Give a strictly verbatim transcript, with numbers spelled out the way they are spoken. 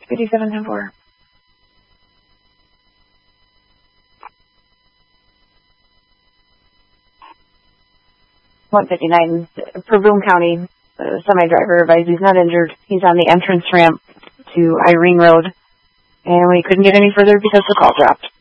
fifty-seven ten four. one fifty-nine, for Boone County, uh, semi-driver advised he's not injured. He's on the entrance ramp to Irene Road, and we couldn't get any further because the call dropped.